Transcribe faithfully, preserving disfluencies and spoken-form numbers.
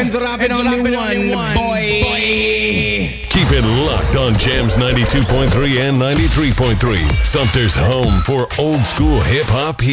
and dropping on the one, boy. Keep it locked on Jams ninety-two point three and ninety-three point three. Sumter's home for old school hip hop.